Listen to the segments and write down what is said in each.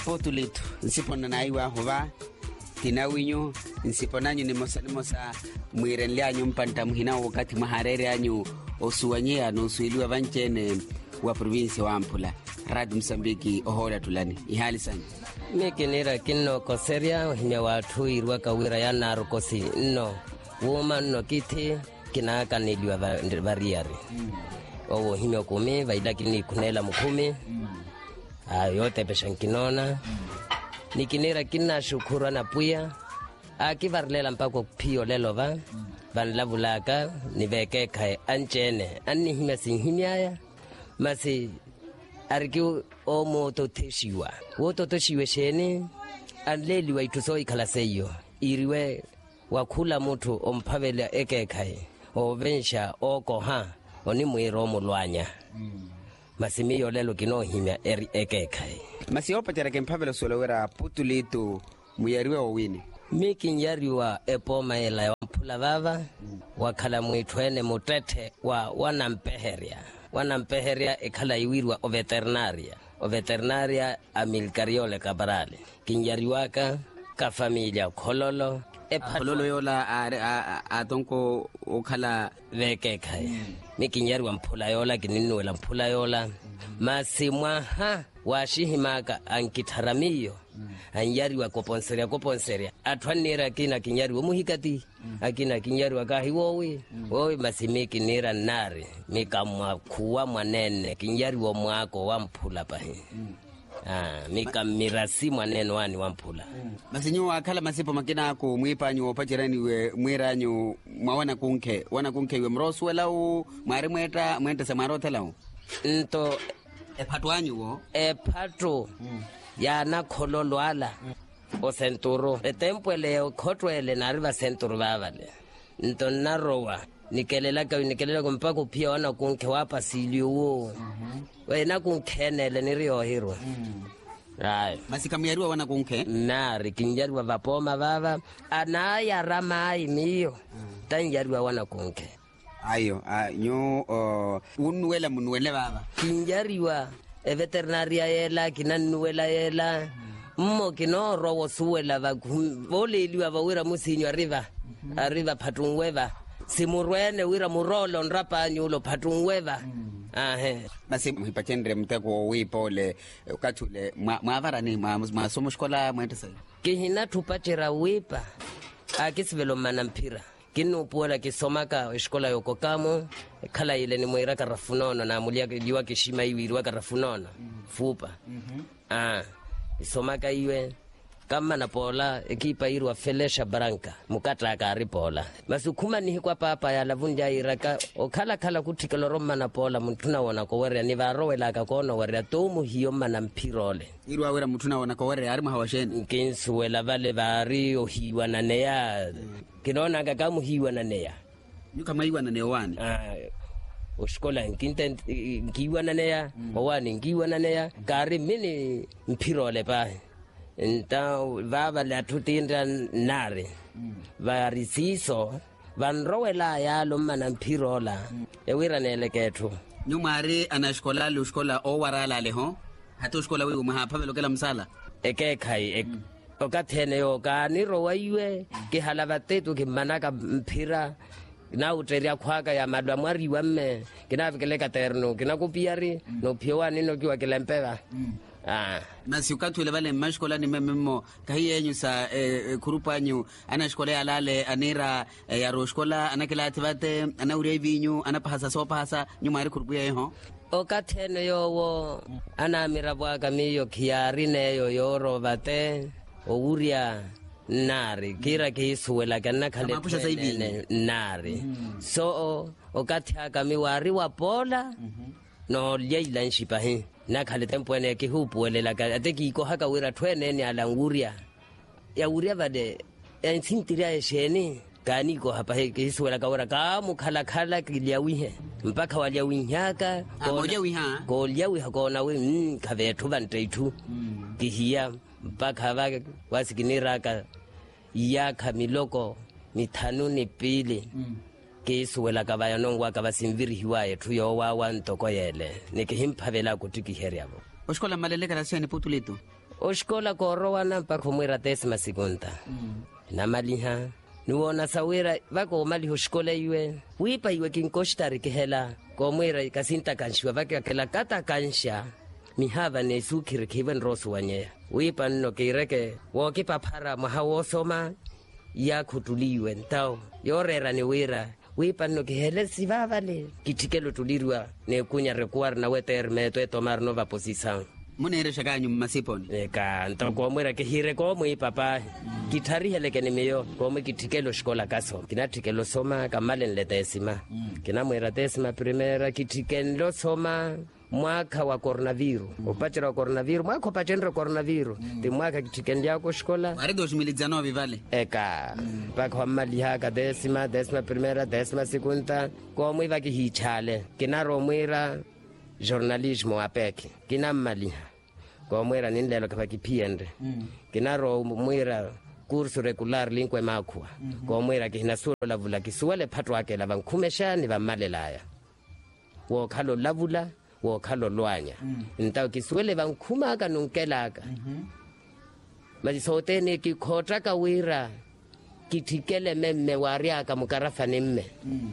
Potulitu nsipona naiwa huva tinawinyo nsiponanyu ni mosa mwirenle anyu mpanta muhina wakati maharere anyu osuwanyea no suiliwa vanchene wa provinsi wa Ampula. Radio Msambiki ohola tulani ihali sana mikinira kinno koseria hime watu irwa kawira ya narukosi no woma no kiti kinaka niliwa variari owo hime kumi vaida kini kunela mukumi yote peshankinona nikinira kina shukura na puya akivarlela mpako pio lelova vanlavulaka niveke kai anchene anni hime sinhimyaya masi ariki omo toteshiwa woto toshiwe sheni anleli wa ituso ikalaseyo iriwe wakula mutu ompavela ekekai ovensha okoha oni mwiro mulwanya masimiyo lelo kino himya eri ekekai masiopa tereke mpavela solowera Potulitu muyariwe owini mikinyariwa epoma ela ya Ampula vava wakala mwitwene mutete wa wanampeheria ekala iwirwa o veterinaria amilcariole kabarale kinyariwaka ka familia kololo kololo yola atonko okhala vekekai mikinyariwa Mpula yola kininwela Mpula yola masimwa washihimaka ankitharamiyo anyariwa koponseria atwanira kina kinyariwa muhikati akina kinyariwa kahiwowi wowi masimiki nira nari mikamwa kuwa mwanene kinyariwa mwako wa Mpula pahi mikamirasi mwanene wani wa Mpula masinyo akala masipo makina ako mwipanyu opachirani we mwiranyu mwawana kunke we mroswela u mwari mwenta samarota lao nto epatwanyu wo epatu yana khololo ala o senturo etempwele khotwele nariva senturo vavale nto narowa nikelela kumpako pia wana kunke wapa siliwo wena kunkhenele niriyo hiro Right. Masikamuyariwa wana kunke nari kinjariwa vapoma vava anaya ramai miyo tanjariwa wana kunke ayo nyo unwela munwele baba kinjariwa veterinaria yela kinanuela yela mmo kino rowo suwela voleliwa vawira musinyo arriva patungweva simurwene wira murolo nrapa nyulo patungweva basi muhipachendre mteko wipole ukatule mwavara ni masomo shkola mwente sai kihina tupachira wipa akisivelo manampira kinu puola kisomaka shkola yoko kamo kala ile ni mwira karafunono na mulia kijiwa kishima iwirwa karafunono fupa isomaka iwe kama na pola ekipa irwa Felesha Branca mukata ka ripola masukuma ni kwa papa ya lavunja iraka okala kutikelo roma na pola mutuna wona ko were ni varowela ka kono were tomu hiyo mana mpirole irwa wera mutuna wona ko were ari mahawasheni kinsuwela vale vari ohiwa na neya kinona kakamu hiwa na neya nyuka maiwa na newani ushkola nkiwa na neya owani nkiwa na neya kari mini mpirole pa nta vava la tutinda nare varisiso vanrowela yalo mana mpirola ewira neleketu nyumari anashkola lushkola owarala leho hata ushkola wewe mahapavelo kala msala ekekai okathene yo kaniro waiwe kihalavatetu kimanaka mpira na uteria khwaka ya madwa mwariwa mme kinavikeleka terno kinakupiari no piwani no kiwa kilempeva nasi ukatule vale mashkola ni mememo kahiyenyu sa kurupanyu anashkola alale anira ya roshkola anakila ativate anauria vinyu anapahasa sopahasa nyuma ari kurupuya yeho okathene yowo anamira bwaka miyo kiari neyo yoro vate ouria nari kira kisuwela kana khale nari so okathaka miwari wa pola no leila nshipahi na khale tempo ene ke hupuelela ka ateki ko haka wira twene ne alanguria ya uria vade ensintiria esheni kani ko hapa he kisuwela ka wira ka mukhala kiliawihe mpaka waliawinyaka ko liawiha ko na we kavethu banteitu kihia mpaka va wasikinira ka ya kamiloko mithanu ni pili kisuwela ka bayanongwa ka basimviri hiwaye thuyo wa ntoko yele nikihimphavela kutikiheria abo oshkola maleleka raseni Potulitu oshkola korowana mpaka mwira tesima sekunta na maliha nuona sawira vako mali hoshkola iwe wipa iwe kinkoshtari kihela ko mwira kasinta kanshwa vake akela kata kansha mihava ne sukiri kiven rosu wanye wipa nno kireke wokipa para mahawo soma ya kutuliwe ntao yorera ni wira wipa nno kihele sivavale kitikelo tulirwa ne kunya rekuar na weterme to tomar nova position Munere shaganyu masiponi. Eka, ntoko mwera kihire komu papa. Kitari heleke ni miyo, komu kitikelo shkola kaso. Kina tikelo soma, kamale nleta esima. Kina mwera tesima primera, kitikelo soma, mwaka wa coronavirus. Upachira wa coronavirus, mwaka upachenra coronavirus. Ti mwaka kitikendo yako shkola. Warido ushimilizano vivale. Eka, paka wamali haka desima primera, desima sekunta. Komu iwa kihichale. Kina romwera journalismo apeke kina maliha kwa mwera nindelo kapa kipiende kinaro mwera kursu regular linkwe makwa kwa mwera kinasuro lavula kisuwele patu wake lava nkumesha ni vamalelaya wo khalo lavula wo khalo lwanya ntao kisuwele vankuma aka nunkela aka majisotene kikhota ka wira kitikele memme wari aka mukarafa nimme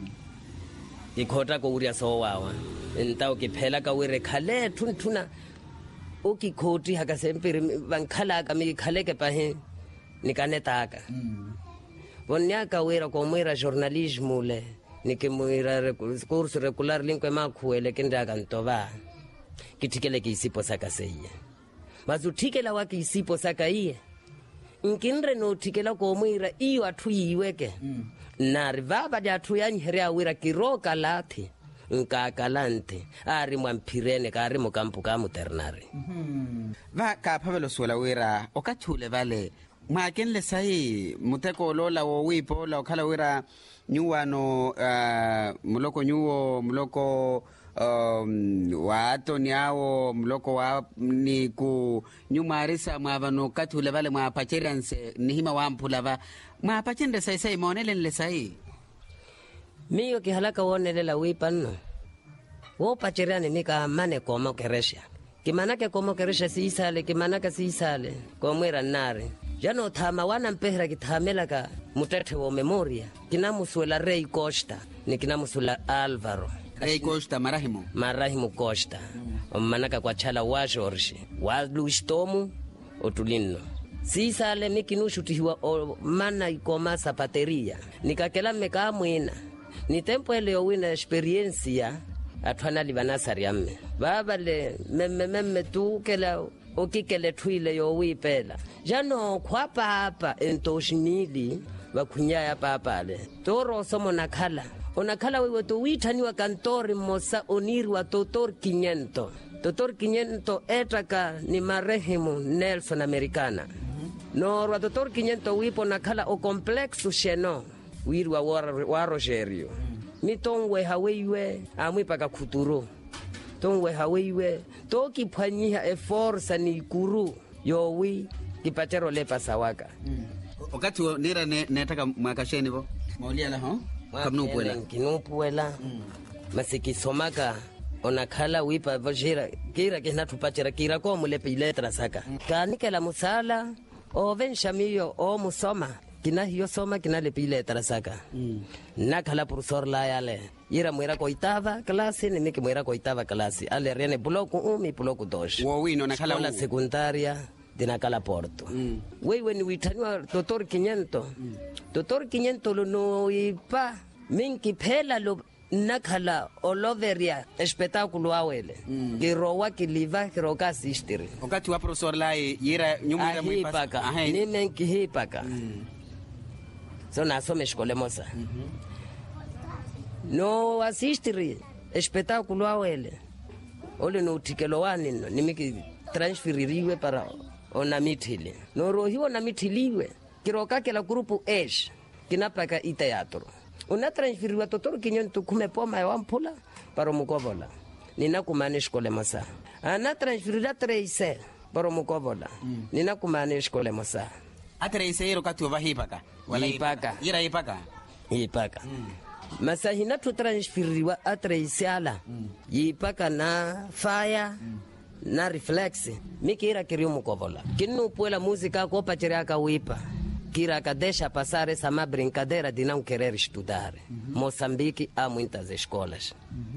ikhota ko uria so wawa ntao ke phela ka wire khale thuntuna o ki khoti ha ka sempiri bankhala ka mi khale ke pahe nikaneta ka bonya ka wira ko mwira journalismo le ni ke mwira curso regular linkwe makhuele ke ndaka ntova kitikele ke isipo saka seiye mazuthikela wa ke isipo saka iye nkinre no thikela ko mwira iyo athu yiweke nari vava jathu yanyiherea wira kiroka lathi nkakalante ari mwampirene kari mukampu ka muternari va ka phavelo sola wira okathule vale mwakenle sai muteko lola wo wipo la okhala wira nyuwano muloko nyuwo muloko wato niawo muloko wa ni ku nyumarisa mwavano kathule vale mwapacheranse nihima wampula va mwapachende sai monele le sai miyo kihalaka wonelela wipanno wo pacherane nika mane komo keresha kimanake komo keresha siisale kimanaka siisale komwera nare jano thama wana mpehera kithamela ka mutethe wo memoria kinamuswela Rey Costa ni kinamuswela Alvaro Rey Costa Marahimu Costa manaka kwa chala wa Jorge wa Luistomu otulino siisale mikinushutihiwa mana ikoma zapateria nikakela meka mwina ni tempo eleo wina experiencia atwana libanasari amme baba le meme tu kela okikele thuile yo wipela jano khwapa hapa entoshimili bakhunyaya papa le toro somo nakhala onakhala wewe to withaniwa kantori mosa onirwa Dr. 500 etaka ni marehemu Nelson Americana no Dr. 500 wipo nakhala o complexo sheno wirwa wa Rogerio mitongwe haweiwe amwipaka khuturo tongwe haweiwe toki phanyiha e force ni kuru yowi kipatero lepa sawaka wakati nira netaka mwakasheni bo maulia la ho kinupuela masiki somaka onakhala wipa vajira kira kinatupachira kira ko mulepe letra saka kanikela musala o venshamiyo o musoma kina hiyo soma kina lepile tarasaka nakhala profesor la yale ira mwera koitava klase ni miki mwera koitava klase ale rene bloku 1 bloku 2 wo wino nakhala la secundaria dinakala Porto wewe ni witaniwa Dr. 500 Dr. 500 lo no ipa minki phela lo nakhala oloveria espectaculo awele kirowa kiliva kiroka sistiri wakati wa profesor la ira nyumira mwipaka ni menki hipaka so nasome shkole mosa no asistiri espectaculo awele ole no tikelo wanino nimiki transfeririwe para ona mithile no rohiwa na mithiliwe kiroka kela grupo H kinapaka teatro una transferiwa Dr. 500 kumepoma ya wampula para mukovola ninakumane shkole mosa ana transferira 3 para mukovola ninakumane shkole mosa Atreise iro kati ova hipaka wala hipaka ira hipaka masahina tu transferiwa atreise ala hipaka na faya na reflex mikira kiriumu kovola kinu puela música ko pachiriaka wipa kira kadesha passar essa má brincadeira de não querer estudar. Moçambique há muitas escolas.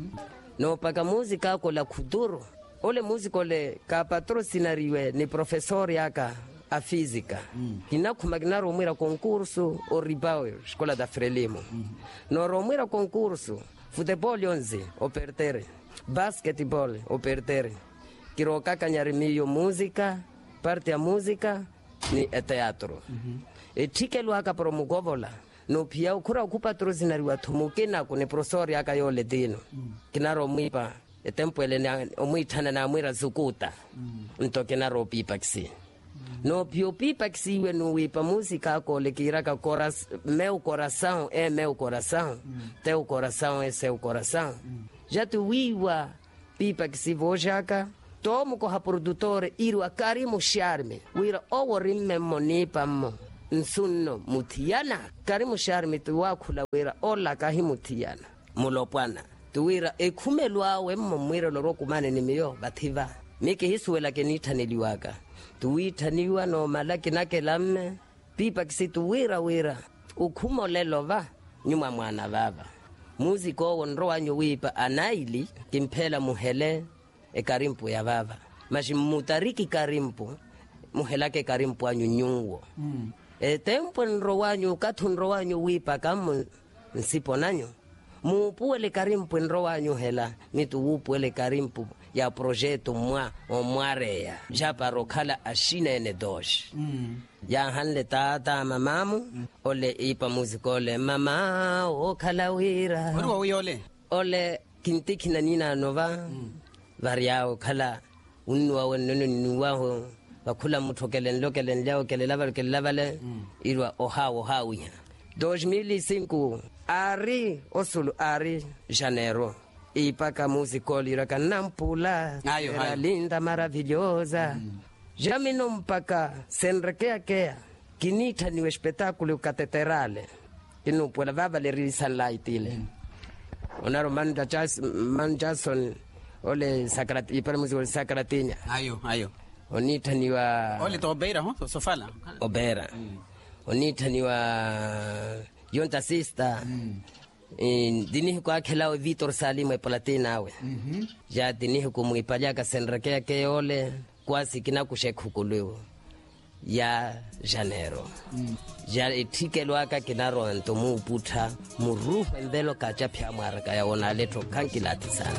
No paga música ko la kuduro ole música ole ka patrocinariwe ni professor yaka a física kina kumagnaro mwira concurso o ribao escola da Frelimo no romwira concurso futebol 11 o pertere basketball o pertere kiroka kanyarimiyo música parte a música ni teatro e tikelo aka promugovola no pia ukura okupatrocinariwa thumukena kune professor yaka yole dino kinaro mwipa e tempo ele omwithana na mwira zukuta ntokena ro pipa kisi no pio pipa kisi we no wipa música ko le kira ka meu coração é meu coração teu coração é seu coração já tu wiwa pipa kisi vojaka tomo ko ha produtor iru akarimu charme wira oworim monipa mo nsunno mutiana karimu charme tu wakula wira ola kahimutiana mulopwana tuwira ekumelwa we mmwira loro kumane nimiyo bathiva mike hisuela kenithaneliwaka tuwithaniwa no malaki nake lamme pipa kisituwira wira ukhumolelo va nyuma mwana baba muziko wonro wanyo wipa anaili kimphela muhele ekarimpu ya baba mashimutariki karimpu muhelake karimpu anyu nyungwo tempo nro wanyo kathunro wanyo wipa kamu nsiponanyo mupuele karimpu nro wanyo hela mitu upuele karimpu ya projeto mwa omwarea japa rokhala ashinene dosh ya hanle tata mamamu ole ipa muzikole mama okhalawira ole kintikina nina nova variao khala unwa wonno nuwa bakula mutokelen lokelen leo kelelabale irwa ohawiya 2005 ari osulu ari janeiro ipaka musical iraka nampula era linda maravilhosa jamino mpaka senrekea kinita ni espetáculo catedrale inu puela baba le sunlight ile onaro man Jason ole sakrat ipara musical sakratinya ayo onita ni wa ole to beira sofala obera onita ni wa yonta sister dinihi kwa khelao Vitor Salim e Platina awe ja dinihi kumuipalaka senrekea ke ole kwasi kina kushekhukuliwa ya Janeiro ja etikelo aka kinaro ntomu putha muruhu endelo kacha pya maraka ya ona letho kankilati sana